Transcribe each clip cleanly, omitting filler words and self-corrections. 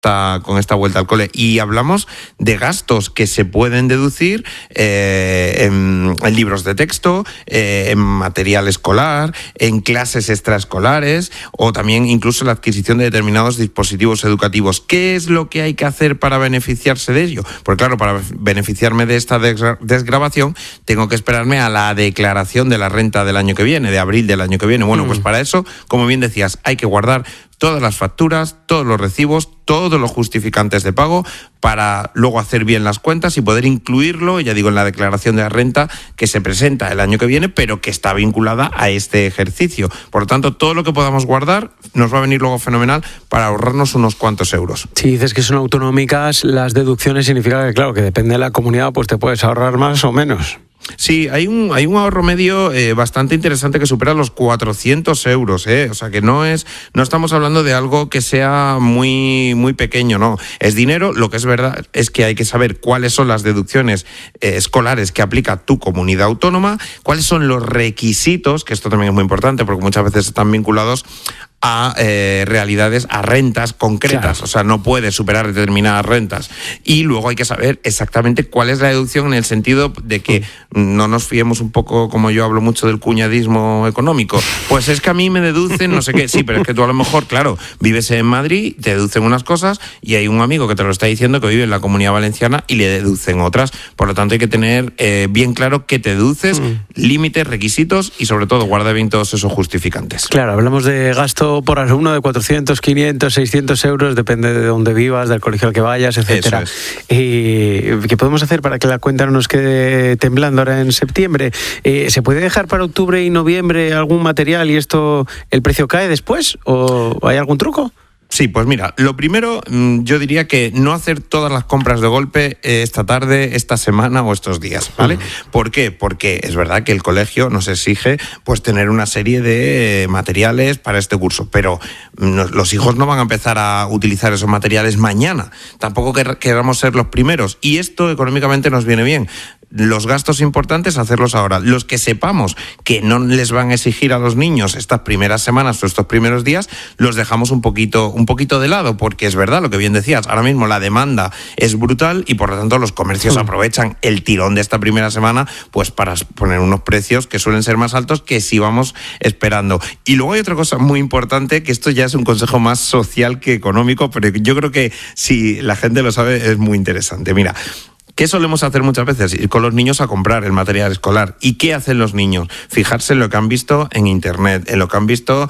con esta vuelta al cole. Y hablamos de gastos que se pueden deducir en libros de texto, en material escolar, en clases extraescolares o también incluso la adquisición de determinados dispositivos educativos. ¿Qué es lo que hay que hacer para beneficiarse de ello? Porque claro, para beneficiarme de esta desgravación tengo que esperarme a la declaración de la renta del año que viene, de abril del año que viene. Bueno, pues para eso, como bien decías, hay que guardar todas las facturas, todos los recibos, todos los justificantes de pago para luego hacer bien las cuentas y poder incluirlo, ya digo, en la declaración de la renta que se presenta el año que viene, pero que está vinculada a este ejercicio. Por lo tanto, todo lo que podamos guardar nos va a venir luego fenomenal para ahorrarnos unos cuantos euros. Si dices que son autonómicas, las deducciones significa que, claro, que depende de la comunidad, pues te puedes ahorrar más o menos. Sí, hay un ahorro medio bastante interesante que supera los 400 euros, O sea que no estamos hablando de algo que sea muy, muy pequeño, no. Es dinero. Lo que es verdad es que hay que saber cuáles son las deducciones escolares que aplica tu comunidad autónoma, cuáles son los requisitos, que esto también es muy importante porque muchas veces están vinculados a realidades, a rentas concretas. Claro. O sea, no puedes superar determinadas rentas. Y luego hay que saber exactamente cuál es la deducción en el sentido de que no nos fiemos un poco, como yo hablo mucho del cuñadismo económico. Pues es que a mí me deducen no sé qué. Sí, pero es que tú a lo mejor, claro, vives en Madrid, te deducen unas cosas y hay un amigo que te lo está diciendo que vive en la Comunidad Valenciana y le deducen otras. Por lo tanto, hay que tener bien claro qué te deduces, límites, requisitos y sobre todo guarda bien todos esos justificantes. Claro, hablamos de gasto por alumno de 400, 500, 600 euros, depende de dónde vivas, del colegio al que vayas, etcétera. ¿Qué podemos hacer para que la cuenta no nos quede temblando ahora en septiembre? ¿Se puede dejar para octubre y noviembre algún material y el precio cae después? ¿O hay algún truco? Sí, pues mira, lo primero yo diría que no hacer todas las compras de golpe esta tarde, esta semana o estos días, ¿vale? ¿Por qué? Porque es verdad que el colegio nos exige pues tener una serie de materiales para este curso, pero los hijos no van a empezar a utilizar esos materiales mañana, tampoco queramos ser los primeros y esto económicamente nos viene bien. Los gastos importantes, hacerlos ahora. Los que sepamos que no les van a exigir a los niños estas primeras semanas o estos primeros días, los dejamos un poquito de lado, porque es verdad lo que bien decías, ahora mismo la demanda es brutal y por lo tanto los comercios aprovechan el tirón de esta primera semana pues para poner unos precios que suelen ser más altos que si vamos esperando. Y luego hay otra cosa muy importante, que esto ya es un consejo más social que económico, pero yo creo que si la gente lo sabe es muy interesante. Mira, ¿qué solemos hacer muchas veces? Ir con los niños a comprar el material escolar. ¿Y qué hacen los niños? Fijarse en lo que han visto en internet, en lo que han visto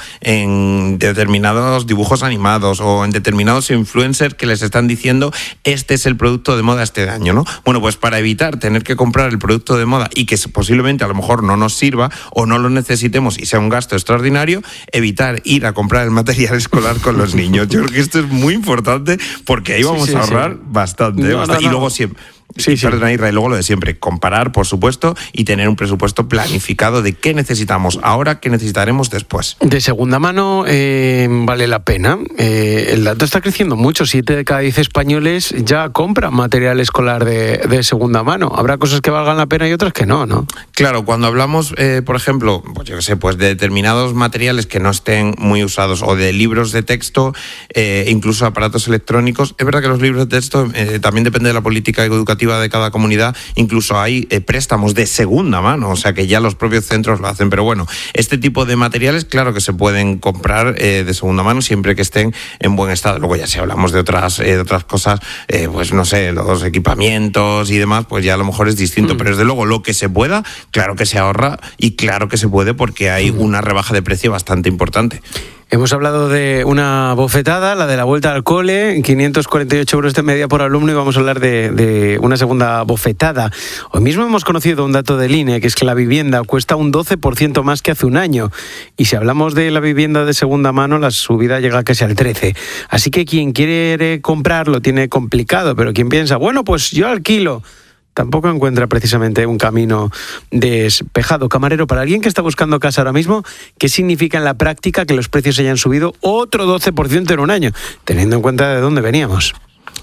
en determinados dibujos animados o en determinados influencers que les están diciendo este es el producto de moda este año, ¿no? Bueno, pues para evitar tener que comprar el producto de moda y que posiblemente a lo mejor no nos sirva o no lo necesitemos y sea un gasto extraordinario, evitar ir a comprar el material escolar con los niños. Yo creo que esto es muy importante porque ahí vamos a ahorrar bastante. Y luego siempre... Perdona, Isra, y luego lo de siempre, comparar, por supuesto, y tener un presupuesto planificado de qué necesitamos ahora, qué necesitaremos después. De segunda mano vale la pena. El dato está creciendo mucho. 7 de cada 10 españoles ya compran material escolar de segunda mano. Habrá cosas que valgan la pena y otras que no, ¿no? Claro, cuando hablamos, por ejemplo, pues yo qué sé, pues de determinados materiales que no estén muy usados o de libros de texto, incluso aparatos electrónicos, es verdad que los libros de texto también depende de la política educativa de cada comunidad, incluso hay préstamos de segunda mano, o sea que ya los propios centros lo hacen, pero bueno, este tipo de materiales claro que se pueden comprar de segunda mano siempre que estén en buen estado. Luego ya si hablamos de otras cosas, pues no sé, los equipamientos y demás, pues ya a lo mejor es distinto, pero desde luego lo que se pueda, claro que se ahorra y claro que se puede porque hay una rebaja de precio bastante importante. Hemos hablado de una bofetada, la de la vuelta al cole, 548 euros de media por alumno, y vamos a hablar de una segunda bofetada. Hoy mismo hemos conocido un dato del INE, que es que la vivienda cuesta un 12% más que hace un año. Y si hablamos de la vivienda de segunda mano, la subida llega casi al 13%. Así que quien quiere comprar lo tiene complicado, pero quien piensa, bueno, pues yo alquilo, tampoco encuentra precisamente un camino despejado. Camarero, para alguien que está buscando casa ahora mismo, ¿qué significa en la práctica que los precios hayan subido otro 12% en un año, teniendo en cuenta de dónde veníamos?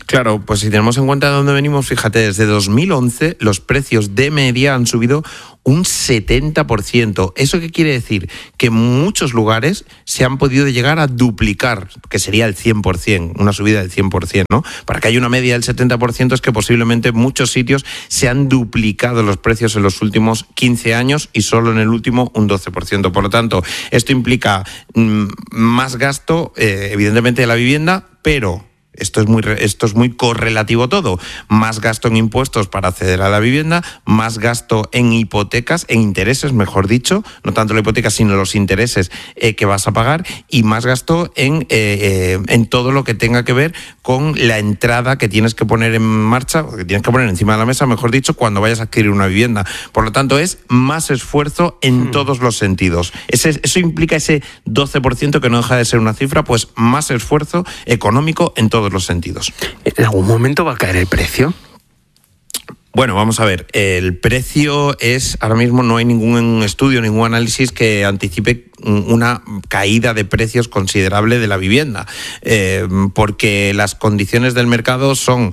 Claro, pues si tenemos en cuenta de dónde venimos, fíjate, desde 2011 los precios de media han subido un 70%. ¿Eso qué quiere decir? Que en muchos lugares se han podido llegar a duplicar, que sería el 100%, una subida del 100%, ¿no? Para que haya una media del 70% es que posiblemente en muchos sitios se han duplicado los precios en los últimos 15 años y solo en el último un 12%. Por lo tanto, esto implica más gasto, evidentemente, de la vivienda, pero esto es muy correlativo todo. Más gasto en impuestos para acceder a la vivienda, más gasto en hipotecas, en intereses, mejor dicho, no tanto la hipoteca, sino los intereses que vas a pagar, y más gasto en todo lo que tenga que ver con la entrada que tienes que poner en marcha, o que tienes que poner encima de la mesa, mejor dicho, cuando vayas a adquirir una vivienda. Por lo tanto, es más esfuerzo en todos los sentidos. Eso implica ese 12%, que no deja de ser una cifra, pues más esfuerzo económico en todos los sentidos. ¿En algún momento va a caer el precio? Bueno, vamos a ver, el precio ahora mismo no hay ningún estudio, ningún análisis que anticipe una caída de precios considerable de la vivienda, porque las condiciones del mercado son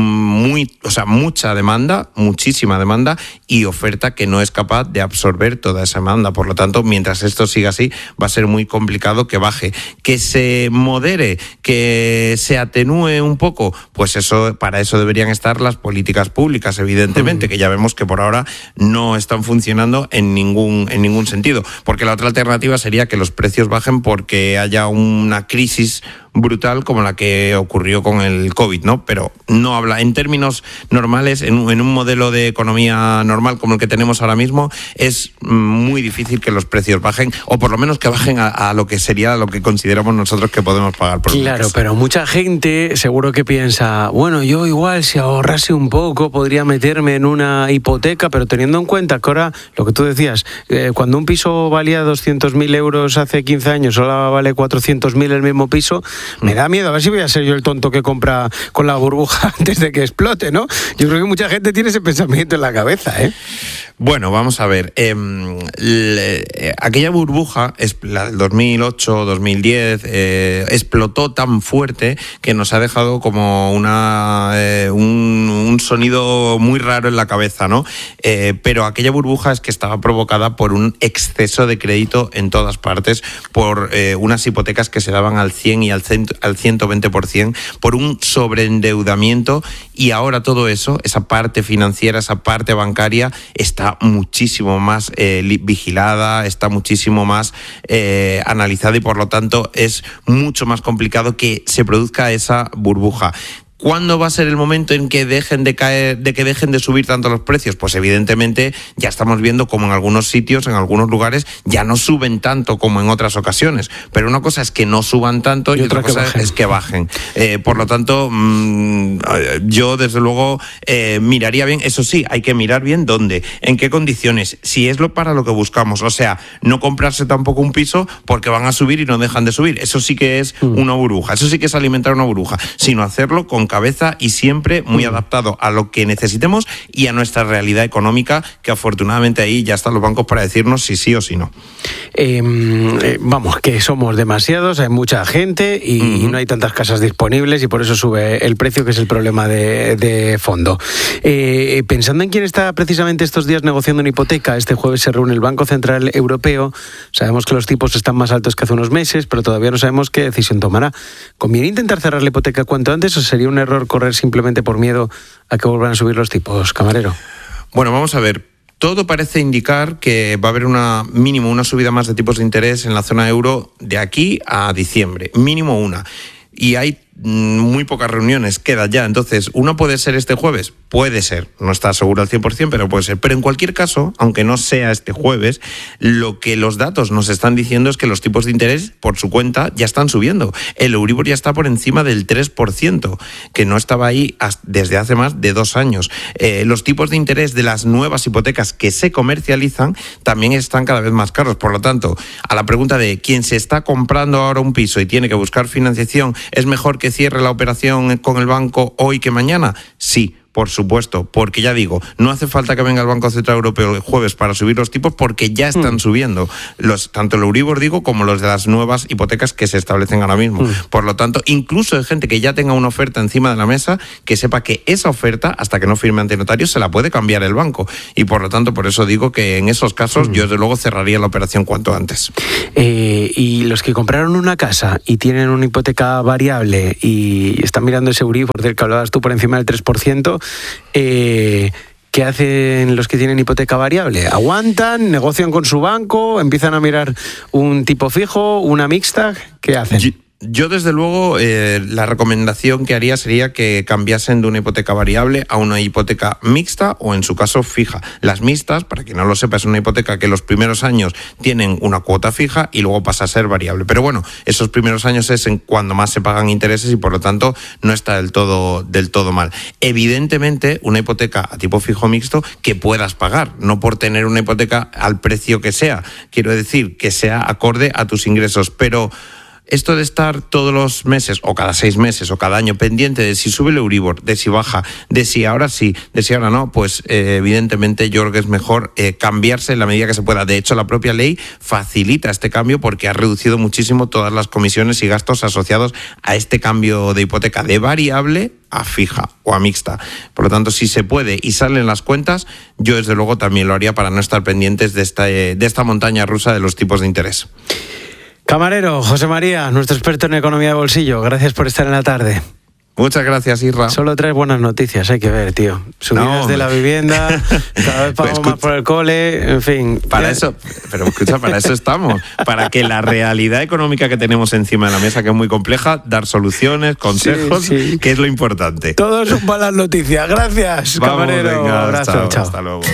mucha demanda, muchísima demanda, y oferta que no es capaz de absorber toda esa demanda. Por lo tanto, mientras esto siga así, va a ser muy complicado que baje. Que se modere, que se atenúe un poco, pues para eso deberían estar las políticas públicas, evidentemente, que ya vemos que por ahora no están funcionando en ningún sentido, porque la otra alternativa sería que los precios bajen porque haya una crisis brutal como la que ocurrió con el COVID, ¿no? Pero no habla en términos normales, en un modelo de economía normal como el que tenemos ahora mismo, es muy difícil que los precios bajen, o por lo menos que bajen a lo que sería lo que consideramos nosotros que podemos pagar por Claro, casa. Pero mucha gente seguro que piensa, bueno, yo igual si ahorrase un poco podría meterme en una hipoteca, pero teniendo en cuenta que ahora, lo que tú decías, cuando un piso valía 200.000 euros hace 15 años, ahora vale 400.000 el mismo piso, me da miedo, a ver si voy a ser yo el tonto que compra con la burbuja antes de que explote, ¿no? Yo creo que mucha gente tiene ese pensamiento en la cabeza, ¿eh? Bueno, vamos a ver. Aquella burbuja, la del 2008, 2010, explotó tan fuerte que nos ha dejado como un sonido muy raro en la cabeza, ¿no? Pero aquella burbuja es que estaba provocada por un exceso de crédito en todas partes, por unas hipotecas que se daban al 100 y al 120%, por un sobreendeudamiento, y ahora todo eso, esa parte financiera, esa parte bancaria, está muchísimo más vigilada, está muchísimo más analizada, y por lo tanto es mucho más complicado que se produzca esa burbuja. ¿Cuándo va a ser el momento en que dejen de caer, de que dejen de subir tanto los precios? Pues evidentemente ya estamos viendo como en algunos sitios, en algunos lugares, ya no suben tanto como en otras ocasiones. Pero una cosa es que no suban tanto y otra cosa es que bajen. Por lo tanto, yo desde luego miraría bien. Eso sí, hay que mirar bien dónde, en qué condiciones, si es para lo que buscamos. O sea, no comprarse tampoco un piso porque van a subir y no dejan de subir. Eso sí que es una burbuja. Eso sí que es alimentar una burbuja. Sino hacerlo con cabeza y siempre muy adaptado a lo que necesitemos y a nuestra realidad económica, que afortunadamente ahí ya están los bancos para decirnos si sí o si no. Vamos, que somos demasiados, hay mucha gente y no hay tantas casas disponibles, y por eso sube el precio, que es el problema de fondo. Pensando en quién está precisamente estos días negociando una hipoteca, este jueves se reúne el Banco Central Europeo. Sabemos que los tipos están más altos que hace unos meses, pero todavía no sabemos qué decisión tomará. ¿Conviene intentar cerrar la hipoteca cuanto antes, o sería un error correr simplemente por miedo a que vuelvan a subir los tipos, Camarero? Bueno, vamos a ver. Todo parece indicar que va a haber mínimo una subida más de tipos de interés en la zona euro de aquí a diciembre. Mínimo una. Y hay muy pocas reuniones, queda ya. Entonces, ¿una puede ser este jueves? Puede ser, no está seguro al 100%, pero puede ser. Pero en cualquier caso, aunque no sea este jueves, lo que los datos nos están diciendo es que los tipos de interés, por su cuenta, ya están subiendo. El Euribor ya está por encima del 3%, que no estaba ahí desde hace más de 2 años. Los tipos de interés de las nuevas hipotecas que se comercializan también están cada vez más caros. Por lo tanto, a la pregunta de quién se está comprando ahora un piso y tiene que buscar financiación, ¿es mejor que cierre la operación con el banco hoy que mañana? Sí, Por supuesto, porque ya digo, no hace falta que venga el Banco Central Europeo el jueves para subir los tipos porque ya están subiendo, tanto el Euribor, como los de las nuevas hipotecas que se establecen ahora mismo. Por lo tanto, incluso hay gente que ya tenga una oferta encima de la mesa, que sepa que esa oferta, hasta que no firme ante notario, se la puede cambiar el banco. Y por lo tanto, por eso digo que en esos casos yo desde luego cerraría la operación cuanto antes. Y los que compraron una casa y tienen una hipoteca variable y están mirando ese Euribor del que hablabas tú por encima del 3%, ¿qué hacen los que tienen hipoteca variable? ¿Aguantan? ¿Negocian con su banco? ¿Empiezan a mirar un tipo fijo? ¿Una mixta? ¿Qué hacen? Yo desde luego, la recomendación que haría sería que cambiasen de una hipoteca variable a una hipoteca mixta o en su caso fija. Las mixtas, para quien no lo sepa, es una hipoteca que los primeros años tienen una cuota fija y luego pasa a ser variable. Pero bueno, esos primeros años es en cuando más se pagan intereses y por lo tanto no está del todo mal. Evidentemente, una hipoteca a tipo fijo mixto que puedas pagar, no por tener una hipoteca al precio que sea. Quiero decir, que sea acorde a tus ingresos, pero esto de estar todos los meses o cada 6 meses o cada año pendiente de si sube el Euribor, de si baja, de si ahora sí, de si ahora no, pues evidentemente yo creo que es mejor cambiarse en la medida que se pueda. De hecho, la propia ley facilita este cambio porque ha reducido muchísimo todas las comisiones y gastos asociados a este cambio de hipoteca de variable a fija o a mixta. Por lo tanto, si se puede y salen las cuentas, yo desde luego también lo haría para no estar pendientes de esta montaña rusa de los tipos de interés. Camarero, José María, nuestro experto en economía de bolsillo, gracias por estar en la tarde. Muchas gracias, Isra. Solo traes buenas noticias, hay que ver, tío. Subidas de la vivienda, cada vez pagamos más por el cole, en fin. Para eso estamos. Para que la realidad económica que tenemos encima de la mesa, que es muy compleja, dar soluciones, consejos, que es lo importante. Todos son malas noticias. Gracias, camarero. Vamos, venga, abrazo, chao. Hasta luego.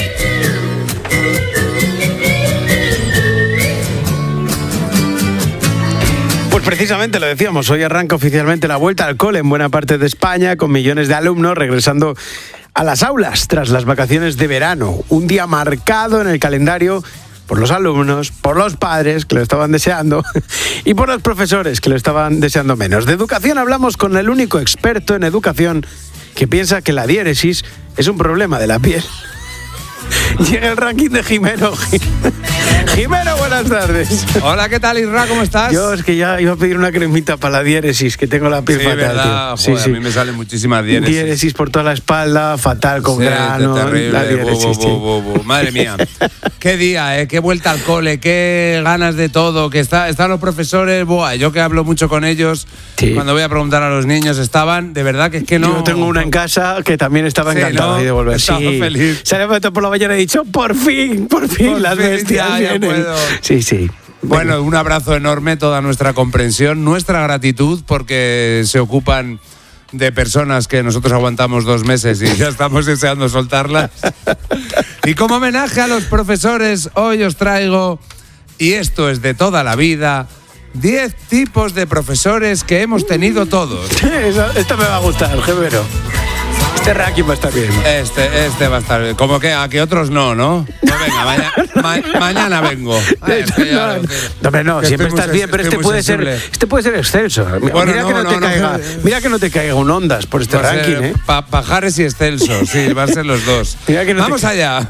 Pues precisamente lo decíamos, hoy arranca oficialmente la vuelta al cole en buena parte de España, con millones de alumnos regresando a las aulas tras las vacaciones de verano. Un día marcado en el calendario por los alumnos, por los padres que lo estaban deseando y por los profesores que lo estaban deseando menos. De educación hablamos con el único experto en educación que piensa que la diéresis es un problema de la piel. Llega el ranking de Jimeno. Jimeno, buenas tardes. Hola, ¿qué tal, Isra? ¿Cómo estás? Yo es que ya iba a pedir una cremita para la diéresis, que tengo la piel fatal, ¿verdad? Tío. Joder, a mí me salen muchísimas diéresis. Diéresis por toda la espalda, fatal, con grano. Terrible. La diéresis, Madre mía. Qué día, qué vuelta al cole, qué ganas de todo, que están los profesores, yo que hablo mucho con ellos, cuando voy a preguntar a los niños, estaban, de verdad que es que no... Yo tengo una en casa que también estaba encantada de volver. Estaba feliz. Se le por la mañana y he dicho, por fin, las bestias vienen. Sí. Bueno, un abrazo enorme, toda nuestra comprensión, nuestra gratitud, porque se ocupan de personas que nosotros aguantamos 2 meses y ya estamos deseando soltarlas. Y como homenaje a los profesores, hoy os traigo, y esto es de toda la vida, 10 tipos de profesores que hemos tenido todos. Esto me va a gustar, Gemero. Este ranking va a estar bien. Este va a estar bien. Como que a que otros no, ¿no? Pues venga, mañana vengo. No, siempre estás bien, pero este puede ser excelso. Mira que no te caiga un Ondas por este ranking, Pajares y excelso, sí, van a ser los dos. Vamos allá.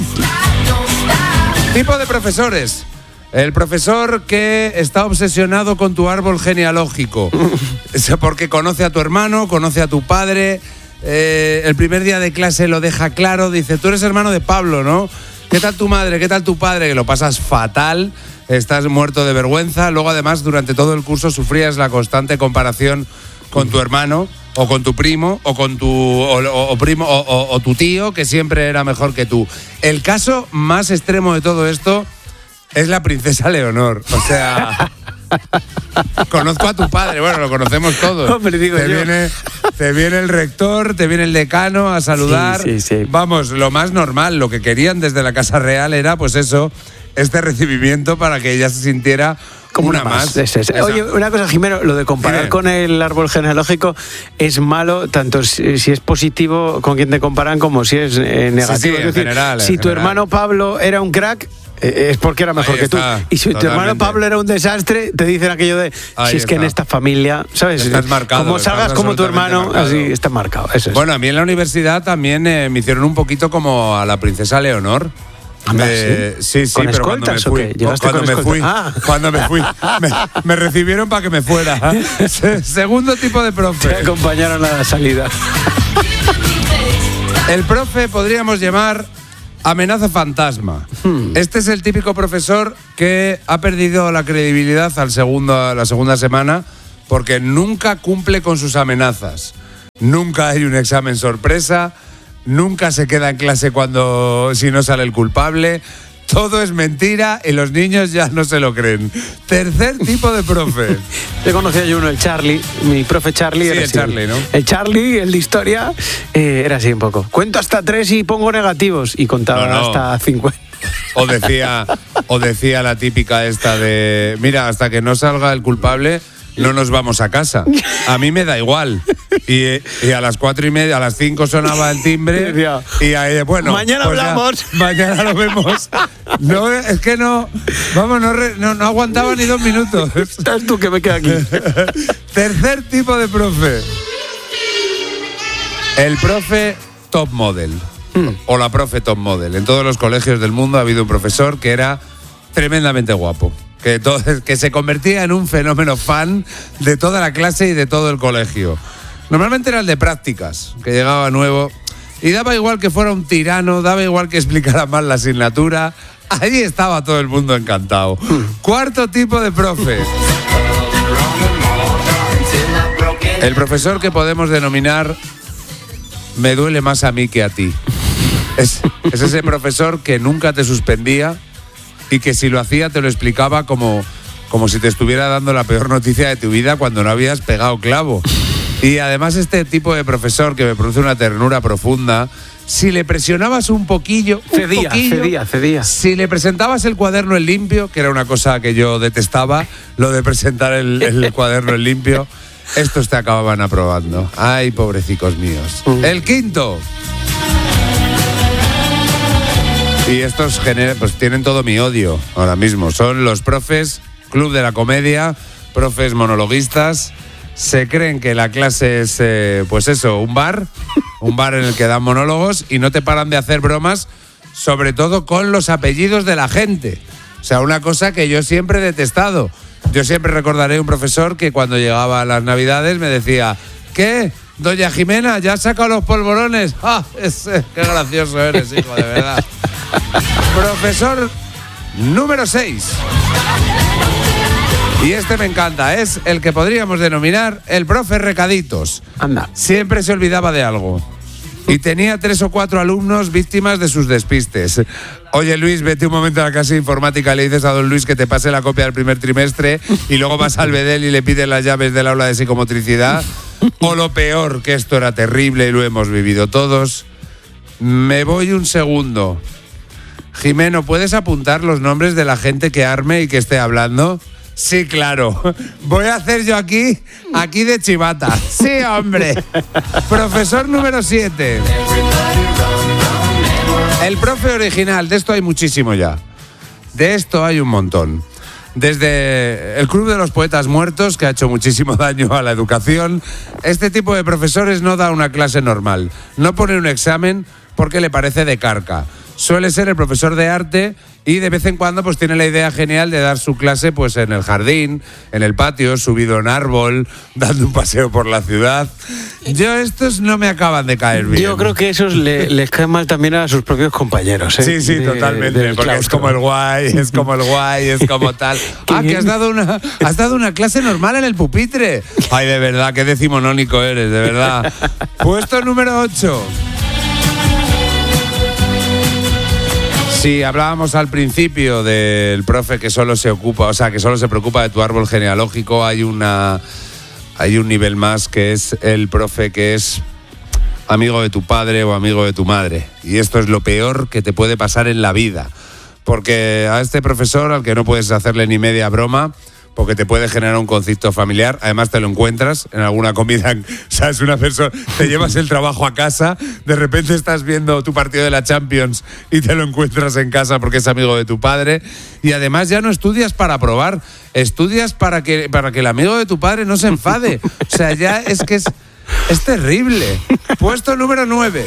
Tipo de profesores. El profesor que está obsesionado con tu árbol genealógico. Porque conoce a tu hermano, conoce a tu padre. El primer día de clase lo deja claro, dice, tú eres hermano de Pablo, ¿no? ¿Qué tal tu madre? ¿Qué tal tu padre? Que lo pasas fatal, estás muerto de vergüenza. Luego además durante todo el curso sufrías la constante comparación con tu hermano o con tu primo o con tu primo o tu tío, que siempre era mejor que tú. El caso más extremo de todo esto es la princesa Leonor. O sea, conozco a tu padre, bueno, lo conocemos todos. Hombre, te viene el rector, te viene el decano a saludar. Sí. Vamos, lo más normal, lo que querían desde la Casa Real era, pues eso, este recibimiento para que ella se sintiera como una más. Oye, una cosa, Jimeno, lo de comparar con el árbol genealógico es malo, tanto si es positivo con quien te comparan como si es negativo. Sí, en general. Si tu hermano Pablo era un crack, es porque era mejor Ahí que tú. está, Y si tu hermano Pablo era un desastre, te dicen aquello de, Ahí si es que en está. esta familia, ¿sabes? Estás marcado, como estás salgas como tu absolutamente hermano, marcado. así está marcado. Eso es. Bueno, a mí en la universidad también me hicieron un poquito como a la princesa Leonor. Anda, Sí, ¿Con pero cuando me escoltas o fui, qué? ¿Llegaste cuando con me fui, escolta? Ah. cuando me fui, me recibieron para que me fuera. Segundo tipo de Te profe. acompañaron a la salida. El profe podríamos llamar amenaza fantasma. Este es el típico profesor que ha perdido la credibilidad a la segunda semana porque nunca cumple con sus amenazas. Nunca hay un examen sorpresa, nunca se queda en clase si no sale el culpable. Todo es mentira y los niños ya no se lo creen. Tercer tipo de profe. Yo conocía yo uno, el Charlie, mi profe Charlie. Sí, era el así. Charlie, ¿no? El Charlie, el de historia, era así un poco. Cuento hasta 3 y pongo negativos. Y contaba No. hasta 50. O decía la típica esta de, mira, hasta que no salga el culpable, no nos vamos a casa. A mí me da igual. Y a las 4:30, a las 5 sonaba el timbre. Y ahí, bueno, Mañana pues ya, hablamos. mañana lo vemos. No, es que no, vamos, no aguantaba ni 2 minutos. Estás tú que me queda aquí. Tercer tipo de profe. El profe top model. O la profe top model. En todos los colegios del mundo ha habido un profesor que era tremendamente guapo. Que se convertía en un fenómeno fan de toda la clase y de todo el colegio. Normalmente era el de prácticas, que llegaba nuevo. Y daba igual que fuera un tirano, daba igual que explicara mal la asignatura. Allí estaba todo el mundo encantado. Cuarto tipo de profe. El profesor que podemos denominar me duele más a mí que a ti. Es ese profesor que nunca te suspendía y que si lo hacía te lo explicaba como si te estuviera dando la peor noticia de tu vida cuando no habías pegado clavo. Y además este tipo de profesor que me produce una ternura profunda, si le presionabas un poquillo, Cedía. si le presentabas el cuaderno en limpio, que era una cosa que yo detestaba, lo de presentar el cuaderno en limpio, estos te acababan aprobando. Ay, pobrecicos míos. El quinto. Y estos pues tienen todo mi odio ahora mismo. Son los profes, club de la comedia, profes monologuistas. Se creen que la clase es, pues eso, un bar en el que dan monólogos y no te paran de hacer bromas, sobre todo con los apellidos de la gente. O sea, una cosa que yo siempre he detestado. Yo siempre recordaré un profesor que cuando llegaba a las Navidades me decía, ¿qué? Doña Jimena, ¿ya has sacado los polvorones? ¡Ah! ¡Qué gracioso eres, hijo, de verdad! Profesor número 6. Y este me encanta, es el que podríamos denominar el profe recaditos. Anda. Siempre se olvidaba de algo. Y tenía 3 o 4 alumnos víctimas de sus despistes. Oye, Luis, vete un momento a la clase de informática y le dices a don Luis que te pase la copia del primer trimestre y luego vas al Bedel y le pides las llaves del aula de psicomotricidad. O lo peor, que esto era terrible y lo hemos vivido todos. Me voy un segundo. Jimeno, ¿puedes apuntar los nombres de la gente que arme y que esté hablando? Sí, claro. Voy a hacer yo aquí de chivata. Sí, hombre. Profesor número 7. El profe original. De esto hay muchísimo ya. De esto hay un montón. Desde el Club de los Poetas Muertos, que ha hecho muchísimo daño a la educación, este tipo de profesores no da una clase normal. No pone un examen porque le parece de carca. Suele ser el profesor de arte y de vez en cuando pues tiene la idea genial de dar su clase pues en el jardín, en el patio, subido en árbol, dando un paseo por la ciudad. Yo estos no me acaban de caer bien. Yo creo que esos les caen mal también a sus propios compañeros. Sí, totalmente. Porque es como el guay, es como tal. Que has dado una clase normal en el pupitre. Ay, de verdad, qué decimonónico eres, de verdad. Puesto número 8. Sí, hablábamos al principio del profe que solo se preocupa de tu árbol genealógico. Hay un nivel más que es el profe que es amigo de tu padre o amigo de tu madre. Y esto es lo peor que te puede pasar en la vida. Porque a este profesor, al que no puedes hacerle ni media broma, porque te puede generar un conflicto familiar. Además te lo encuentras en alguna comida, ¿sabes? Una persona, te llevas el trabajo a casa, de repente estás viendo tu partido de la Champions y te lo encuentras en casa porque es amigo de tu padre. Y además ya no estudias para probar, estudias para que el amigo de tu padre no se enfade. O sea, ya es que es terrible. Puesto número 9.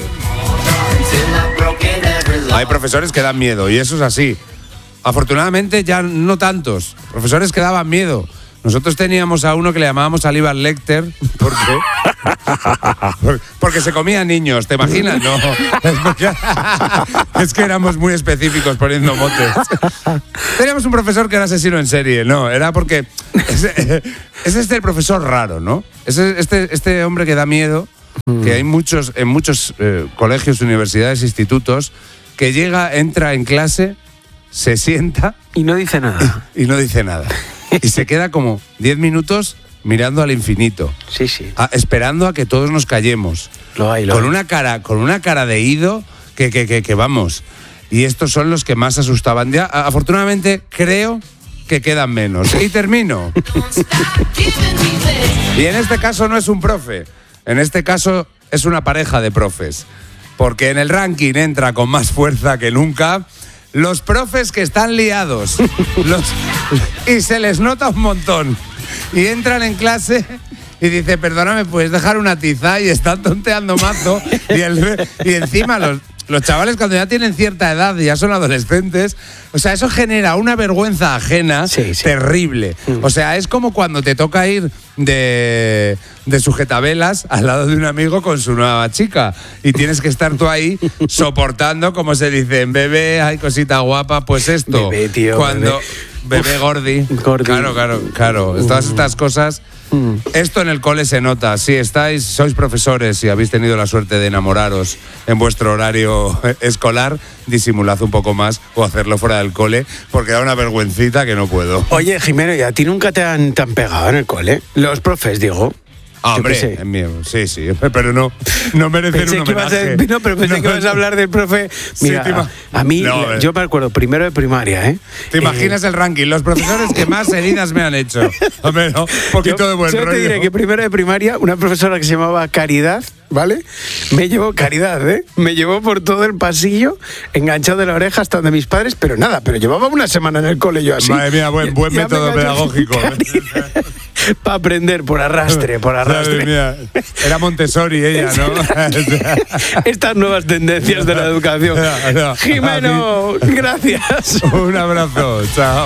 Hay profesores que dan miedo y eso es así. Afortunadamente ya no tantos. Profesores que daban miedo. Nosotros teníamos a uno que le llamábamos Aníbal Lecter. ¿Por qué? Porque se comía niños, ¿te imaginas? No. Es que éramos muy específicos poniendo motes. Teníamos un profesor que era asesino en serie. No, era porque es el profesor raro, ¿no? Es este hombre que da miedo, que hay en muchos colegios, universidades, institutos, que entra en clase, se sienta y no dice nada. Y no dice nada. Y se queda como 10 minutos mirando al infinito. Sí, sí. Esperando a que todos nos callemos. Lo hay. Con una cara de ido que vamos. Y estos son los que más asustaban. Ya, afortunadamente, creo que quedan menos. Y termino. Y en este caso no es un profe. En este caso es una pareja de profes. Porque en el ranking entra con más fuerza que nunca los profes que están liados. Y se les nota un montón. Y entran en clase y dice, perdóname, ¿puedes dejar una tiza? Y están tonteando mazo. Y encima los chavales cuando ya tienen cierta edad y ya son adolescentes, o sea, eso genera una vergüenza ajena terrible. O sea, es como cuando te toca ir de sujetavelas al lado de un amigo con su nueva chica y tienes que estar tú ahí soportando, como se dice en bebé, ay, cosita guapa, pues esto. Bebé, tío, cuando bebé gordi. Claro. Todas estas cosas. Esto en el cole se nota. Si sois profesores y habéis tenido la suerte de enamoraros en vuestro horario escolar, disimulad un poco más o hacerlo fuera del cole, porque da una vergüencita que no puedo. Oye, Jimeno, ¿y a ti nunca te han pegado en el cole? Los profes, digo. Hombre, sí, pero no merecen un homenaje. Pero pensé que ibas a hablar del profe. Mira, sí, a mí, yo me acuerdo, primero de primaria, ¿eh? ¿Te imaginas el ranking? Los profesores que más heridas me han hecho. Hombre, no, un poquito de buen rollo. Yo te diré que primero de primaria, una profesora que se llamaba Caridad, ¿vale? Me llevó por todo el pasillo, enganchado de la oreja hasta donde mis padres, pero llevaba una semana en el cole yo así. Madre mía, buen método pedagógico. Para aprender por arrastre. Madre mía. Era Montessori ella, ¿no? Estas nuevas tendencias de la educación. Jimeno, gracias. Un abrazo, chao.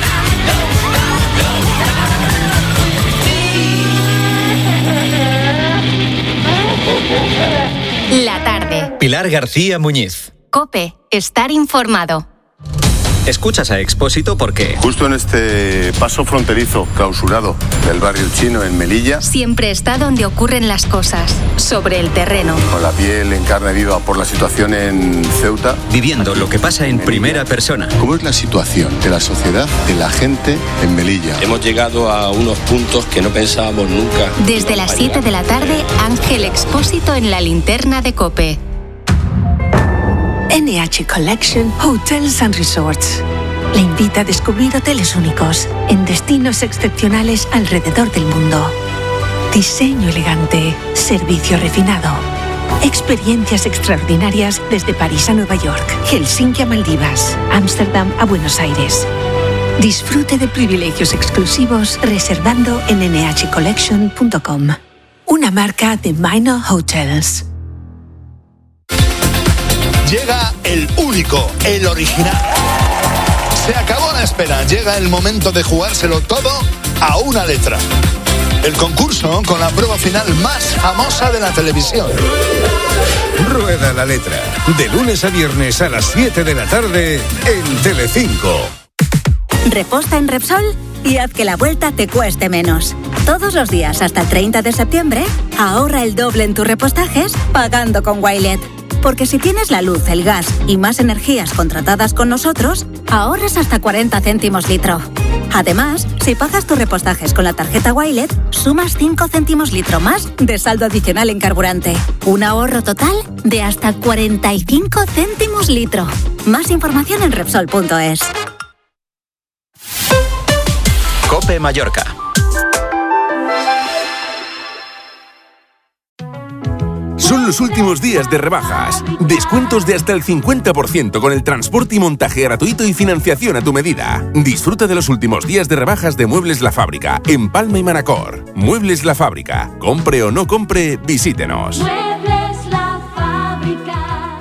La tarde. Pilar García Muñiz. COPE. Estar informado. Escuchas a Expósito porque... Justo en este paso fronterizo clausurado del barrio chino en Melilla... Siempre está donde ocurren las cosas, sobre el terreno. Con la piel en carne viva por la situación en Ceuta... Viviendo lo que pasa en primera persona. ¿Cómo es la situación de la sociedad, de la gente en Melilla? Hemos llegado a unos puntos que no pensábamos nunca. Desde las 7 de la tarde, Ángel Expósito en la linterna de COPE. NH Collection Hotels and Resorts le invita a descubrir hoteles únicos en destinos excepcionales alrededor del mundo. Diseño elegante, servicio refinado, experiencias extraordinarias desde París a Nueva York, Helsinki a Maldivas, Ámsterdam a Buenos Aires. Disfrute de privilegios exclusivos reservando en nhcollection.com. Una marca de Minor Hotels. Llega el único, el original. Se acabó la espera, llega el momento de jugárselo todo a una letra. El concurso con la prueba final más famosa de la televisión. Rueda la letra, de lunes a viernes a las 7 de la tarde en Telecinco. Reposta en Repsol y haz que la vuelta te cueste menos. Todos los días hasta el 30 de septiembre, ahorra el doble en tus repostajes pagando con Wilet. Porque si tienes la luz, el gas y más energías contratadas con nosotros, ahorras hasta 40 céntimos litro. Además, si pagas tus repostajes con la tarjeta Wilet, sumas 5 céntimos litro más de saldo adicional en carburante. Un ahorro total de hasta 45 céntimos litro. Más información en Repsol.es. COPE Mallorca. Son los últimos días de rebajas. Descuentos de hasta el 50% con el transporte y montaje gratuito y financiación a tu medida. Disfruta de los últimos días de rebajas de Muebles La Fábrica en Palma y Manacor. Muebles La Fábrica. Compre o no compre, visítenos. Muebles La Fábrica.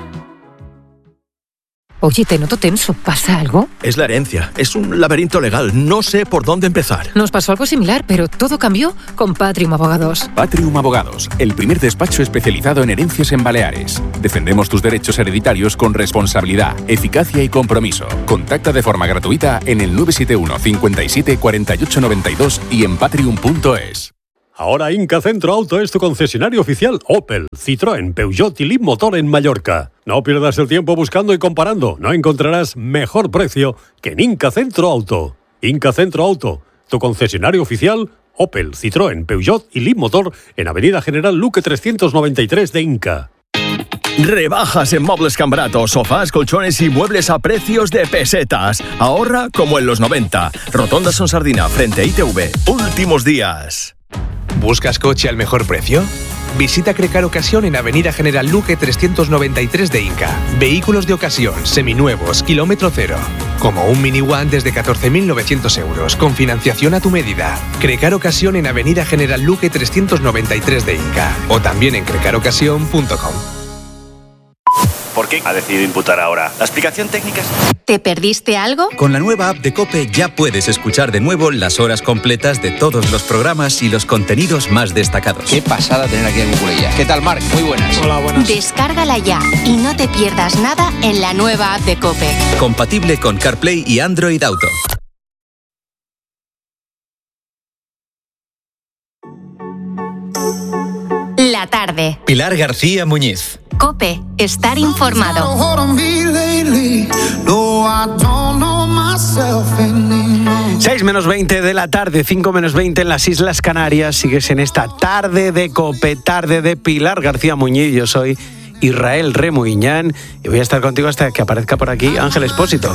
Oye, te noto tenso. ¿Pasa algo? Es la herencia. Es un laberinto legal. No sé por dónde empezar. Nos pasó algo similar, pero todo cambió con Patrium Abogados. Patrium Abogados, el primer despacho especializado en herencias en Baleares. Defendemos tus derechos hereditarios con responsabilidad, eficacia y compromiso. Contacta de forma gratuita en el 971 57 48 92 y en patrium.es. Ahora Inca Centro Auto es tu concesionario oficial Opel, Citroën, Peugeot y Leapmotor en Mallorca. No pierdas el tiempo buscando y comparando. No encontrarás mejor precio que en Inca Centro Auto. Inca Centro Auto, tu concesionario oficial Opel, Citroën, Peugeot y Leapmotor en Avenida General Luque 393 de Inca. Rebajas en Muebles Cambrato, sofás, colchones y muebles a precios de pesetas. Ahorra como en los 90. Rotonda Son Sardina, frente a ITV. Últimos días. ¿Buscas coche al mejor precio? Visita Crecar Ocasión en Avenida General Luque 393 de Inca. Vehículos de ocasión, seminuevos, kilómetro cero. Como un Mini One desde 14.900 euros, con financiación a tu medida. Crecar Ocasión en Avenida General Luque 393 de Inca. O también en crecarocasión.com. ¿Por qué ha decidido imputar ahora? ¿La explicación técnica es...? ¿Te perdiste algo? Con la nueva app de COPE ya puedes escuchar de nuevo las horas completas de todos los programas y los contenidos más destacados. Qué pasada tener aquí a Cuculella. ¿Qué tal, Marc? Muy buenas. Hola, buenas. Descárgala ya y no te pierdas nada en la nueva app de COPE. Compatible con CarPlay y Android Auto. La tarde. Pilar García Muñiz. COPE. Estar informado. 6 menos 20 de la tarde, 5 menos 20 en las Islas Canarias. Sigues en esta tarde de COPE, tarde de Pilar García Muñiz. Yo soy Israel Remuiñán y voy a estar contigo hasta que aparezca por aquí Ángel Expósito.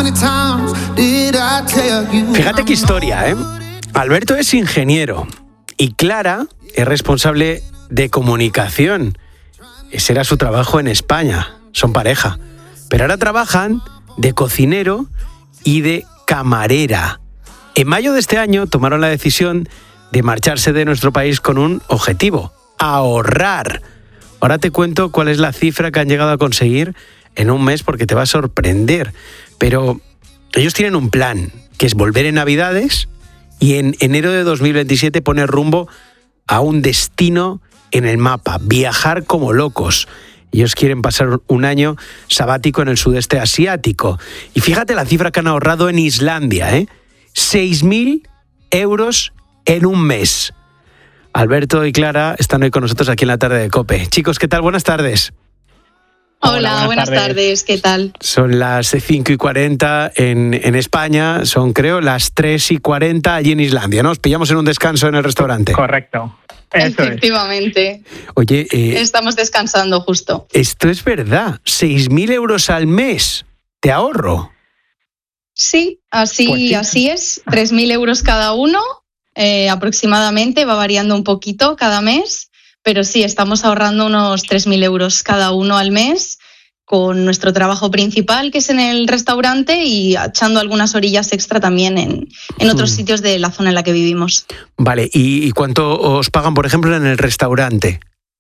Fíjate qué historia, ¿eh? Alberto es ingeniero y Clara es responsable de comunicación. Ese era su trabajo en España. Son pareja. Pero ahora trabajan de cocinero y de camarera. En mayo de este año tomaron la decisión de marcharse de nuestro país con un objetivo: ahorrar. Ahora te cuento cuál es la cifra que han llegado a conseguir en un mes, porque te va a sorprender. Pero ellos tienen un plan, que es volver en Navidades y en enero de 2027 poner rumbo a un destino en el mapa, viajar como locos. Ellos quieren pasar un año sabático en el sudeste asiático. Y fíjate la cifra que han ahorrado en Islandia, ¿eh? 6.000 euros en un mes. Alberto y Clara están hoy con nosotros aquí en la tarde de COPE. Chicos, ¿qué tal? Buenas tardes. Hola, buenas tardes. ¿Qué tal? Son las 5:40 en España, son creo las 3:40 allí en Islandia, ¿no? Os pillamos en un descanso en el restaurante. Correcto. Efectivamente. Oye, estamos descansando justo. Esto es verdad, 6.000 euros al mes de ahorro. Sí, así es, 3.000 euros cada uno aproximadamente, va variando un poquito cada mes. Pero sí, estamos ahorrando unos 3.000 euros cada uno al mes con nuestro trabajo principal, que es en el restaurante, y echando algunas orillas extra también en otros sitios de la zona en la que vivimos. Vale, ¿y cuánto os pagan, por ejemplo, en el restaurante?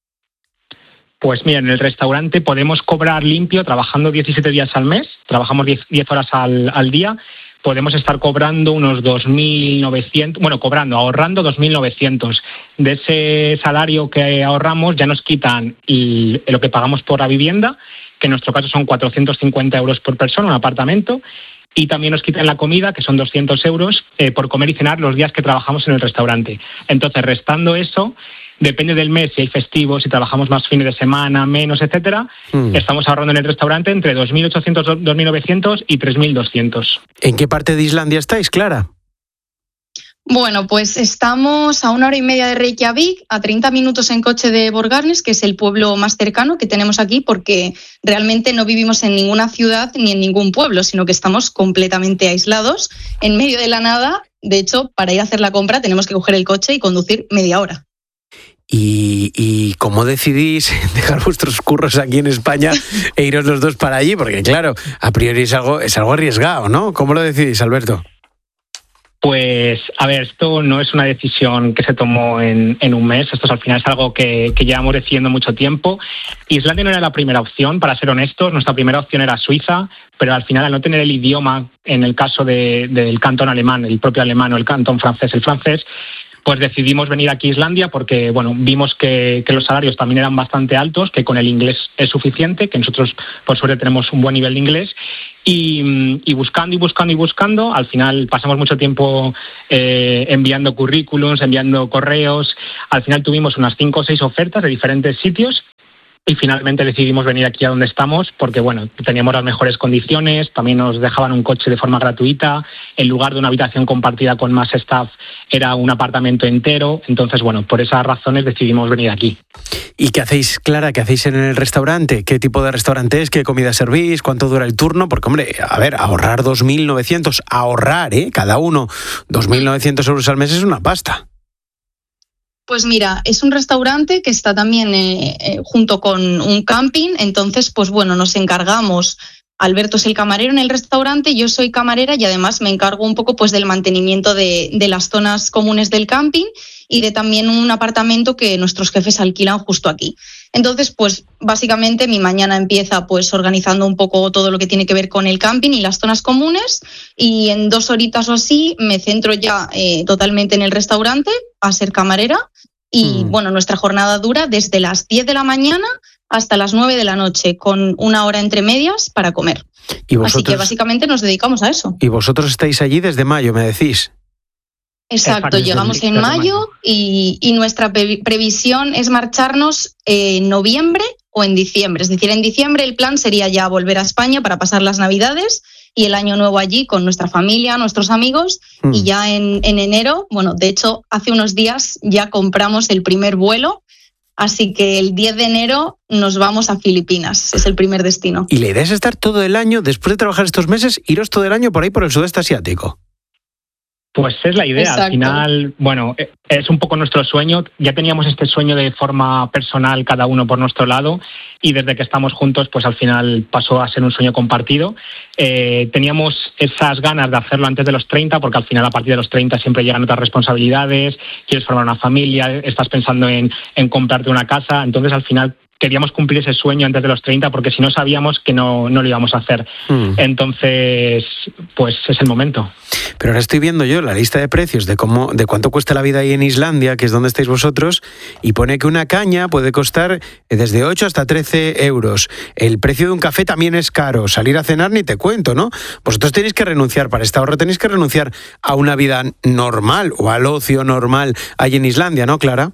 Pues mira, en el restaurante podemos cobrar limpio trabajando 17 días al mes, trabajamos 10 horas al día. Podemos estar cobrando unos 2.900, ahorrando 2.900. De ese salario que ahorramos ya nos quitan lo que pagamos por la vivienda, que en nuestro caso son 450 euros por persona, un apartamento, y también nos quitan la comida, que son 200 euros por comer y cenar los días que trabajamos en el restaurante. Entonces, restando eso, depende del mes, si hay festivos, si trabajamos más fines de semana, menos, etcétera, estamos ahorrando en el restaurante entre 2.800, 2.900 y 3.200. ¿En qué parte de Islandia estáis, Clara? Bueno, pues estamos a 1 hora y media de Reykjavik, a 30 minutos en coche de Borgarnes, que es el pueblo más cercano que tenemos aquí, porque realmente no vivimos en ninguna ciudad ni en ningún pueblo, sino que estamos completamente aislados, en medio de la nada. De hecho, para ir a hacer la compra tenemos que coger el coche y conducir media hora. ¿Y cómo decidís dejar vuestros curros aquí en España e iros los dos para allí? Porque claro, a priori es algo arriesgado, ¿no? ¿Cómo lo decidís, Alberto? Pues, a ver, esto no es una decisión que se tomó en un mes, esto al final es algo que llevamos decidiendo mucho tiempo. Islandia no era la primera opción, para ser honestos, nuestra primera opción era Suiza, pero al final al no tener el idioma, en el caso del cantón alemán, el propio alemán o el cantón francés, el francés, pues decidimos venir aquí a Islandia porque, bueno, vimos que los salarios también eran bastante altos, que con el inglés es suficiente, que nosotros por suerte tenemos un buen nivel de inglés. Y buscando, al final pasamos mucho tiempo enviando currículums, enviando correos. Al final tuvimos unas 5 o 6 ofertas de diferentes sitios y finalmente decidimos venir aquí a donde estamos porque, bueno, teníamos las mejores condiciones, también nos dejaban un coche de forma gratuita, en lugar de una habitación compartida con más staff era un apartamento entero. Entonces, bueno, por esas razones decidimos venir aquí. ¿Y qué hacéis, Clara? ¿Qué hacéis en el restaurante? ¿Qué tipo de restaurante es? ¿Qué comida servís? ¿Cuánto dura el turno? Porque, hombre, a ver, ahorrar 2.900, cada uno 2.900 euros al mes es una pasta. Pues mira, es un restaurante que está también junto con un camping, entonces, pues bueno, nos encargamos. Alberto es el camarero en el restaurante, yo soy camarera y además me encargo un poco pues del mantenimiento de las zonas comunes del camping y de también un apartamento que nuestros jefes alquilan justo aquí. Entonces, pues básicamente mi mañana empieza pues organizando un poco todo lo que tiene que ver con el camping y las zonas comunes y en 2 horitas o así me centro ya totalmente en el restaurante a ser camarera y bueno, nuestra jornada dura desde las 10 de la mañana hasta las 9 de la noche, con 1 hora entre medias para comer. Así que básicamente nos dedicamos a eso. Y vosotros estáis allí desde mayo, me decís. Exacto, llegamos en mayo y nuestra previsión es marcharnos en noviembre o en diciembre. Es decir, en diciembre el plan sería ya volver a España para pasar las Navidades y el Año Nuevo allí con nuestra familia, nuestros amigos, y ya en enero, bueno, de hecho, hace unos días ya compramos el primer vuelo, así que el 10 de enero nos vamos a Filipinas, es el primer destino. Y la idea es estar todo el año, después de trabajar estos meses, iros todo el año por ahí por el sudeste asiático. Pues es la idea. Exacto. Al final, bueno, es un poco nuestro sueño. Ya teníamos este sueño de forma personal, cada uno por nuestro lado, y desde que estamos juntos, pues al final pasó a ser un sueño compartido. Teníamos esas ganas de hacerlo antes de los 30, porque al final a partir de los 30 siempre llegan otras responsabilidades, quieres formar una familia, estás pensando en comprarte una casa, entonces al final queríamos cumplir ese sueño antes de los 30 porque si no sabíamos que no lo íbamos a hacer. Entonces, pues es el momento. Pero ahora estoy viendo yo la lista de precios de cuánto cuesta la vida ahí en Islandia, que es donde estáis vosotros, y pone que una caña puede costar desde 8 hasta 13 euros. El precio de un café también es caro. Salir a cenar ni te cuento, ¿no? Vosotros tenéis que renunciar, para este ahorro tenéis que renunciar a una vida normal o al ocio normal ahí en Islandia, ¿no, Clara?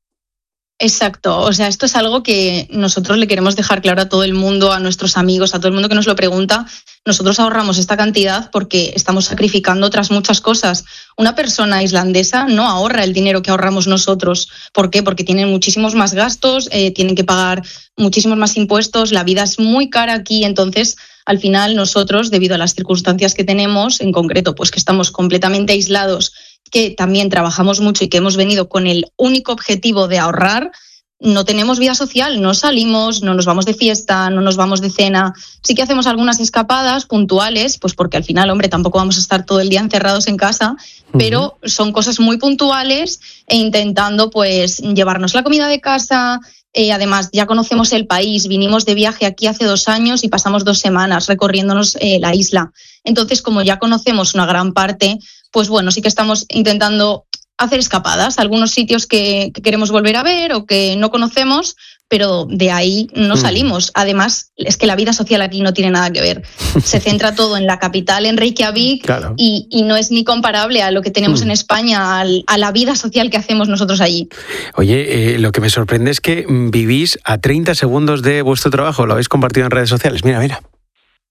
Exacto, o sea, esto es algo que nosotros le queremos dejar claro a todo el mundo, a nuestros amigos, a todo el mundo que nos lo pregunta. Nosotros ahorramos esta cantidad porque estamos sacrificando otras muchas cosas. Una persona islandesa no ahorra el dinero que ahorramos nosotros. ¿Por qué? Porque tienen muchísimos más gastos, tienen que pagar muchísimos más impuestos, la vida es muy cara aquí, entonces al final nosotros, debido a las circunstancias que tenemos, en concreto, pues que estamos completamente aislados, que también trabajamos mucho y que hemos venido con el único objetivo de ahorrar, no tenemos vida social, no salimos, no nos vamos de fiesta, no nos vamos de cena. Sí que hacemos algunas escapadas puntuales, pues porque al final, hombre, tampoco vamos a estar todo el día encerrados en casa, pero son cosas muy puntuales e intentando pues llevarnos la comida de casa. Además, ya conocemos el país, vinimos de viaje aquí hace 2 años y pasamos 2 semanas recorriéndonos la isla. Entonces, como ya conocemos una gran parte, pues bueno, sí que estamos intentando hacer escapadas, algunos sitios que queremos volver a ver o que no conocemos, pero de ahí no salimos. Además, es que la vida social aquí no tiene nada que ver. Se centra todo en la capital, en Reykjavik, claro. y no es ni comparable a lo que tenemos en España, a la vida social que hacemos nosotros allí. Oye, lo que me sorprende es que vivís a 30 segundos de vuestro trabajo, lo habéis compartido en redes sociales. Mira.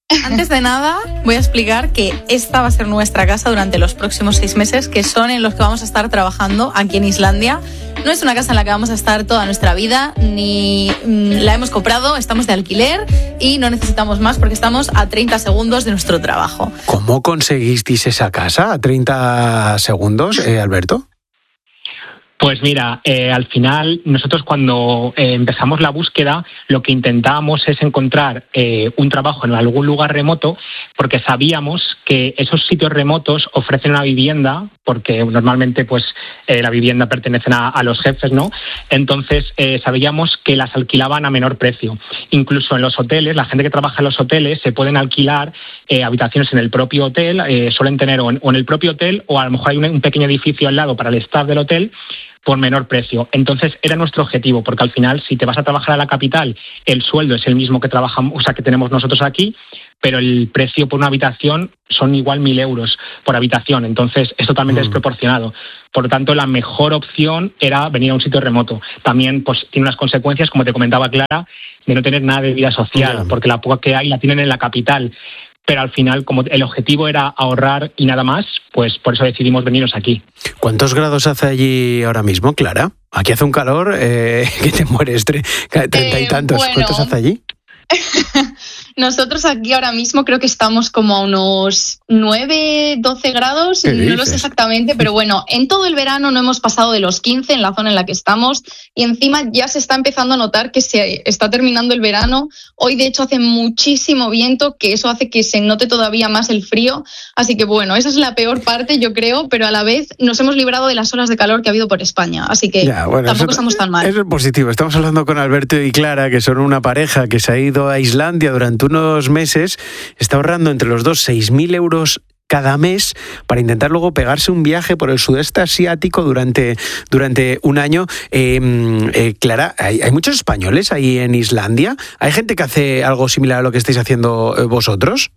Antes de nada, voy a explicar que esta va a ser nuestra casa durante los próximos 6 meses, que son en los que vamos a estar trabajando aquí en Islandia. No es una casa en la que vamos a estar toda nuestra vida, ni la hemos comprado, estamos de alquiler y no necesitamos más porque estamos a 30 segundos de nuestro trabajo. ¿Cómo conseguisteis esa casa a 30 segundos, Alberto? Pues mira, al final nosotros cuando empezamos la búsqueda lo que intentábamos es encontrar un trabajo en algún lugar remoto porque sabíamos que esos sitios remotos ofrecen una vivienda porque normalmente pues la vivienda pertenece a los jefes, ¿no? Entonces sabíamos que las alquilaban a menor precio. Incluso en los hoteles, la gente que trabaja en los hoteles se pueden alquilar habitaciones en el propio hotel, suelen tener o en el propio hotel o a lo mejor hay un pequeño edificio al lado para el staff del hotel por menor precio. Entonces era nuestro objetivo, porque al final si te vas a trabajar a la capital, el sueldo es el mismo que trabajamos, o sea, que tenemos nosotros aquí, pero el precio por una habitación son igual 1.000 euros por habitación, entonces es totalmente desproporcionado. Por lo tanto, la mejor opción era venir a un sitio remoto. También pues tiene unas consecuencias, como te comentaba Clara, de no tener nada de vida social, porque la poca que hay la tienen en la capital. Pero al final, como el objetivo era ahorrar y nada más, pues por eso decidimos venirnos aquí. ¿Cuántos grados hace allí ahora mismo, Clara? Aquí hace un calor que te mueres, 30 y tantos. Bueno. ¿Cuántos hace allí? Nosotros aquí ahora mismo creo que estamos como a unos 9, 12 grados, no lo sé exactamente, pero bueno, en todo el verano no hemos pasado de los 15 en la zona en la que estamos y encima ya se está empezando a notar que se está terminando el verano. Hoy de hecho hace muchísimo viento, que eso hace que se note todavía más el frío, así que bueno, esa es la peor parte yo creo, pero a la vez nos hemos librado de las olas de calor que ha habido por España, así que tampoco estamos tan mal. Eso es positivo. Estamos hablando con Alberto y Clara, que son una pareja que se ha ido a Islandia durante unos meses, está ahorrando entre los dos 6.000 euros cada mes para intentar luego pegarse un viaje por el sudeste asiático durante un año. Clara, ¿hay muchos españoles ahí en Islandia? ¿Hay gente que hace algo similar a lo que estáis haciendo vosotros?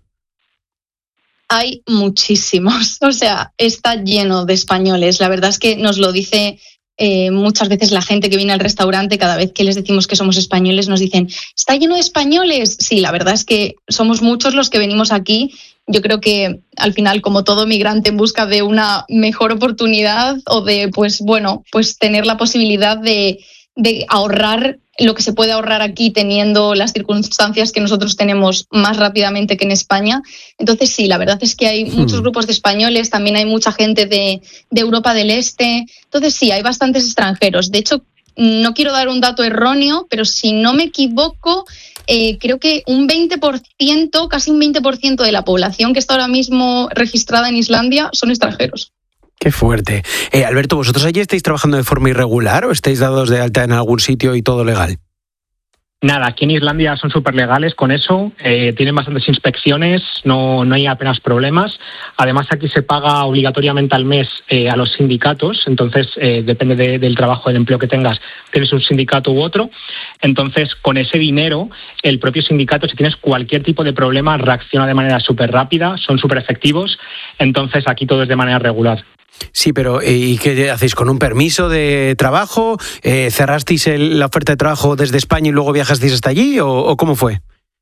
Hay muchísimos, o sea, está lleno de españoles. La verdad es que nos lo dice muchas veces la gente que viene al restaurante, cada vez que les decimos que somos españoles, nos dicen, ¿está lleno de españoles? Sí, la verdad es que somos muchos los que venimos aquí. Yo creo que al final, como todo migrante en busca de una mejor oportunidad o de, pues bueno, pues tener la posibilidad de ahorrar lo que se puede ahorrar aquí teniendo las circunstancias que nosotros tenemos más rápidamente que en España. Entonces sí, la verdad es que hay muchos grupos de españoles, también hay mucha gente de Europa del Este. Entonces sí, hay bastantes extranjeros. De hecho, no quiero dar un dato erróneo, pero si no me equivoco, creo que un 20%, casi un 20% de la población que está ahora mismo registrada en Islandia son extranjeros. Qué fuerte. Alberto, ¿vosotros allí estáis trabajando de forma irregular o estáis dados de alta en algún sitio y todo legal? Nada, aquí en Islandia son súper legales con eso, tienen bastantes inspecciones, no hay apenas problemas. Además, aquí se paga obligatoriamente al mes a los sindicatos, entonces depende del trabajo, del empleo que tengas, tienes un sindicato u otro. Entonces, con ese dinero, el propio sindicato, si tienes cualquier tipo de problema, reacciona de manera súper rápida, son súper efectivos, entonces aquí todo es de manera regular. Sí, pero ¿y qué hacéis? ¿Con un permiso de trabajo? ¿Cerrasteis la oferta de trabajo desde España y luego viajasteis hasta allí? ¿O cómo fue?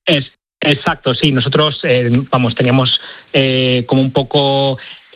Exacto, sí. Nosotros, teníamos como un poco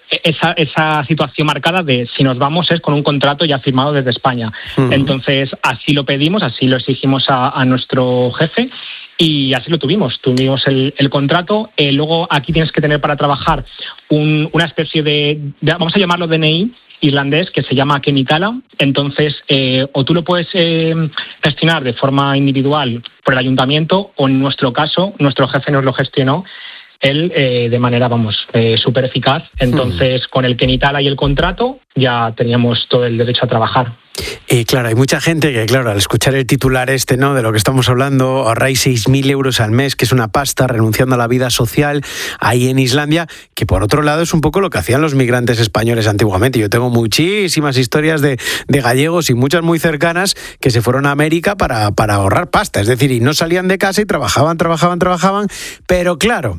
esa situación marcada de si nos vamos es con un contrato ya firmado desde España. Entonces, así lo pedimos, así lo exigimos a nuestro jefe. Y así lo tuvimos el contrato. Luego aquí tienes que tener para trabajar una especie de, vamos a llamarlo DNI irlandés, que se llama Kenitala. Entonces, o tú lo puedes gestionar de forma individual por el ayuntamiento, o en nuestro caso, nuestro jefe nos lo gestionó él de manera, súper eficaz. Entonces, con el Kenitala y el contrato ya teníamos todo el derecho a trabajar. Claro, hay mucha gente que, claro, al escuchar el titular ¿no?, de lo que estamos hablando, ahorráis 6.000 euros al mes, que es una pasta, renunciando a la vida social ahí en Islandia, que por otro lado es un poco lo que hacían los migrantes españoles antiguamente. Yo tengo muchísimas historias de gallegos y muchas muy cercanas que se fueron a América para ahorrar pasta, es decir, y no salían de casa y trabajaban, pero claro,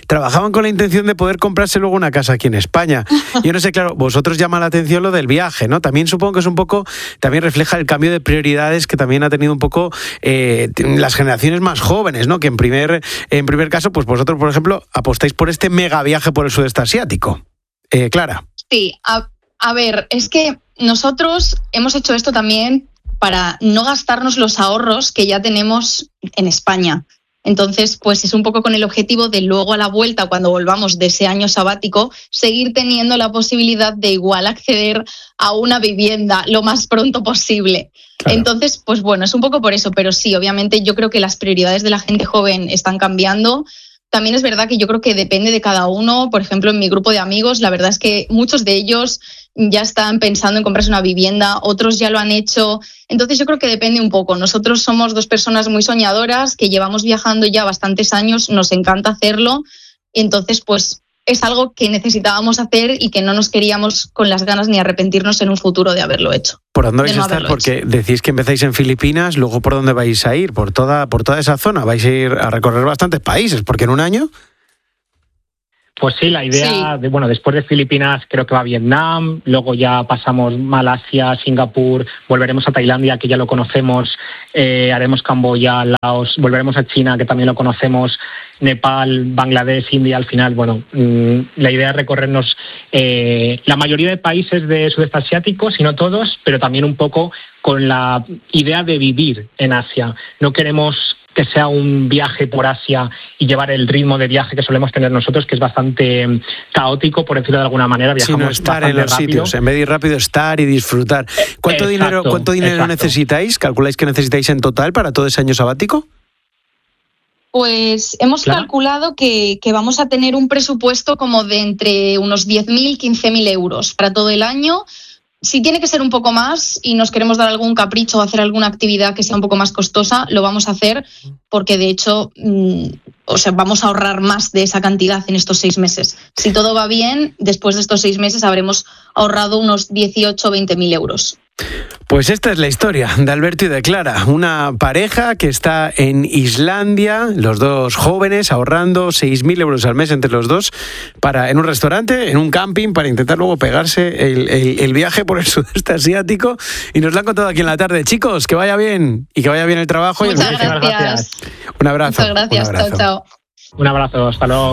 trabajaban con la intención de poder comprarse luego una casa aquí en España. Yo no sé, claro, vosotros llama la atención lo del viaje, ¿no? También supongo que es un poco, también refleja el cambio de prioridades que también ha tenido un poco las generaciones más jóvenes, ¿no? Que en primer caso, pues vosotros, por ejemplo, apostáis por este mega viaje por el sudeste asiático. Clara. Sí, a ver, es que nosotros hemos hecho esto también para no gastarnos los ahorros que ya tenemos en España. Entonces, pues es un poco con el objetivo de luego a la vuelta, cuando volvamos de ese año sabático, seguir teniendo la posibilidad de igual acceder a una vivienda lo más pronto posible. Claro. Entonces, pues bueno, es un poco por eso, pero sí, obviamente yo creo que las prioridades de la gente joven están cambiando. También es verdad que yo creo que depende de cada uno. Por ejemplo, en mi grupo de amigos, la verdad es que muchos de ellos ya están pensando en comprarse una vivienda, otros ya lo han hecho. Entonces yo creo que depende un poco. Nosotros somos dos personas muy soñadoras que llevamos viajando ya bastantes años, nos encanta hacerlo. Entonces, pues es algo que necesitábamos hacer y que no nos queríamos con las ganas ni arrepentirnos en un futuro de haberlo hecho. ¿Por dónde vais a estar? Porque decís que empezáis en Filipinas, luego ¿por dónde vais a ir? ¿Por toda esa zona? ¿Vais a ir a recorrer bastantes países? Porque en un año... Pues sí, la idea, sí. Después de Filipinas creo que va a Vietnam, luego ya pasamos Malasia, Singapur, volveremos a Tailandia, que ya lo conocemos, haremos Camboya, Laos, volveremos a China, que también lo conocemos, Nepal, Bangladesh, India. Al final, la idea es recorrernos la mayoría de países de sudeste asiático, si no todos, pero también un poco con la idea de vivir en Asia. No queremos que sea un viaje por Asia y llevar el ritmo de viaje que solemos tener nosotros, que es bastante caótico, por decirlo de alguna manera. Viajamos sino estar en los rápido. Sitios, en vez de ir rápido, estar y disfrutar. ¿Cuánto dinero necesitáis? ¿Calculáis que necesitáis en total para todo ese año sabático? Pues hemos calculado que vamos a tener un presupuesto como de entre unos 10.000 y 15.000 euros para todo el año. Si tiene que ser un poco más y nos queremos dar algún capricho o hacer alguna actividad que sea un poco más costosa, lo vamos a hacer porque, de hecho, vamos a ahorrar más de esa cantidad en estos 6 meses. Si todo va bien, después de estos 6 meses habremos ahorrado unos 18 o 20.000 euros. Pues esta es la historia de Alberto y de Clara, una pareja que está en Islandia, los dos jóvenes ahorrando 6.000 euros al mes entre los dos en un restaurante, en un camping, para intentar luego pegarse el viaje por el sudeste asiático. Y nos lo han contado aquí en la tarde. Chicos, que vaya bien y que vaya bien el trabajo. Muchas gracias. Un abrazo. Muchas gracias. Chao, chao. Un abrazo, hasta luego.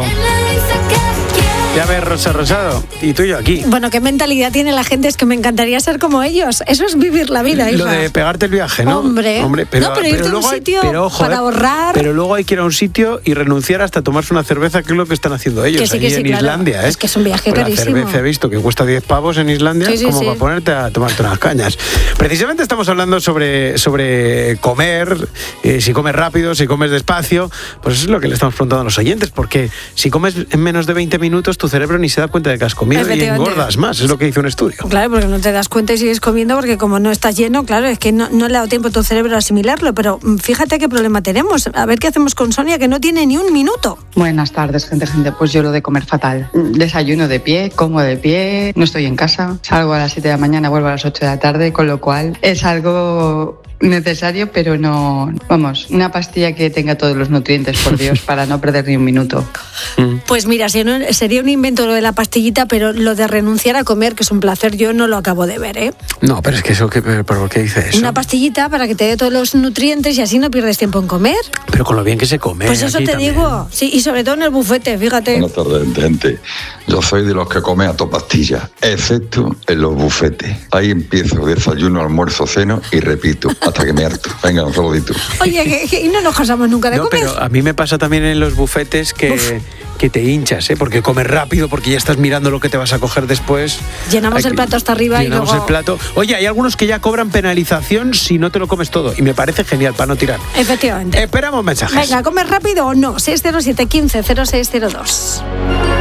Ya ves, Rosa Rosado, y tú y yo aquí. Bueno, qué mentalidad tiene la gente, es que me encantaría ser como ellos. Eso es vivir la vida, hija. Lo de pegarte el viaje, ¿no? Hombre, pero irte a un sitio para ahorrar. Pero luego hay que ir a un sitio y renunciar hasta tomarse una cerveza, que es lo que están haciendo ellos que sí, allí en claro. Islandia. Es que es un viaje carísimo. La cerveza he visto que cuesta 10 pavos en Islandia, como para ponerte a tomarte unas cañas. Precisamente estamos hablando sobre comer, si comes rápido, si comes despacio. Pues eso es lo que le estamos preguntando a los oyentes, porque si comes en menos de 20 minutos, tu cerebro ni se da cuenta de que has comido y engordas más, es lo que hizo un estudio. Claro, porque no te das cuenta y sigues comiendo, porque como no estás lleno, claro, es que no le ha dado tiempo a tu cerebro a asimilarlo. Pero fíjate qué problema tenemos. A ver qué hacemos con Sonia, que no tiene ni un minuto. Buenas tardes, gente. Pues yo lo de comer fatal. Desayuno de pie, como de pie, no estoy en casa, salgo a las 7 de la mañana, vuelvo a las 8 de la tarde, con lo cual es algo necesario, pero no, una pastilla que tenga todos los nutrientes, por Dios, para no perder ni un minuto. Pues mira, sería un invento lo de la pastillita, pero lo de renunciar a comer, que es un placer, yo no lo acabo de ver, ¿eh? No, pero es que eso, ¿por qué dice eso? Una pastillita para que te dé todos los nutrientes y así no pierdes tiempo en comer. Pero con lo bien que se come. Pues eso te también digo, sí, y sobre todo en el bufete, fíjate. Buenas tardes, gente. Yo soy de los que come a toda pastilla, excepto en los bufetes. Ahí empiezo, desayuno, almuerzo, ceno y repito, hasta que me harto. Venga, un saludito. Oye, y no nos cansamos nunca de comer. Pero a mí me pasa también en los bufetes que te hinchas, porque comes rápido, porque ya estás mirando lo que te vas a coger después. Llenamos el plato hasta arriba y luego... el plato. Oye, hay algunos que ya cobran penalización si no te lo comes todo, y me parece genial, para no tirar. Efectivamente. Esperamos mensajes. Venga, ¿comes rápido o no? 607 15 0602.